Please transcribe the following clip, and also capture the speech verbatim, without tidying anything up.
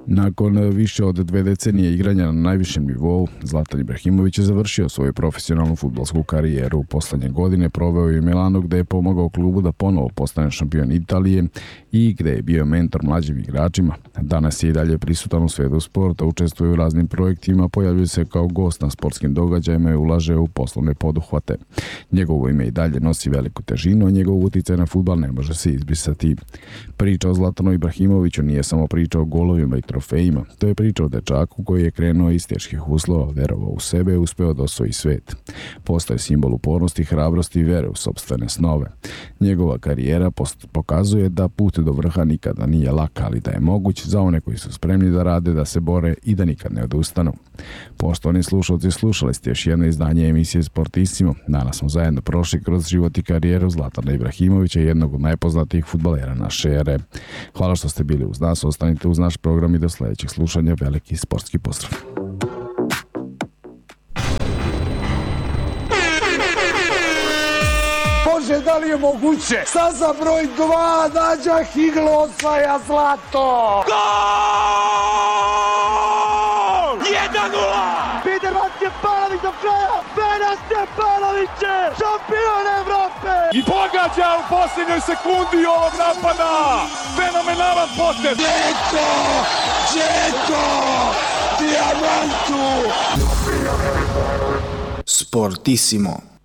Nakon više od dve decenije igranja na najvišem nivou, Zlatan Ibrahimović je završio svoju profesionalnu fudbalsku karijeru. Poslednje godine proveo je u Milanu, gde je pomogao klubu da ponovo postane šampion Italije i gde je bio mentor mlađim igračima. Danas je i dalje prisutan u svetu sporta, učestvuje u raznim projektima, pojavljuje se kao gost na sportskim događajima i ulaže u poslovne poduhvate. Njegovo ime i dalje nosi veliku težinu, a njegov uticaj na fudbal ne može se izbrisati. Priča o Zlatanu Ibrahimoviću nije samo priča o golovima i trofejima. To je priča o dečaku koji je krenuo iz teških uslova, verovao u sebe i uspeo da osvoji svet. Postaje simbol upornosti, hrabrosti i vere u sopstvene snove. Njegova karijera pokazuje da put do vrha nikada nije lak, ali da je moguć za one koji su spremni da rade, da se bore i da nikad ne odustanu. Poštovani slušalci, slušali ste još jedno izdanje emisije Sportissimo. Danas smo zajedno prošli kroz život i karijeru Zlatana Ibrahimovića, jednog od najpoznatijih fudbalera naše ere. Hvala što ste bili uz nas, ostanite uz naš program i do sledećeg slušanja. Veliki sportski pozdrav. Bože, da li je moguće? Sad za broj dva Nađa Higlo osvaja zlato! Gol! jedan nula! Biderman Stjepanović do kraja! Vera Stjepanoviće! Šampion Evrope! I pogađa u posljednjoj sekundi ovog napada! Fenomenalan potez! Džeko! Džeko! Diamantu! Sportissimo.